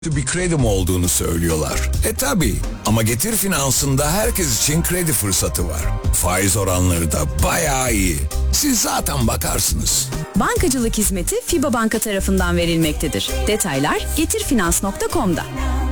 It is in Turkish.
bir kredim olduğunu söylüyorlar. Tabii ama Getir Finans'ında herkes için kredi fırsatı var. Faiz oranları da bayağı iyi. Siz zaten bakarsınız. Bankacılık hizmeti FIBA Banka tarafından verilmektedir. Detaylar getirfinans.com'da.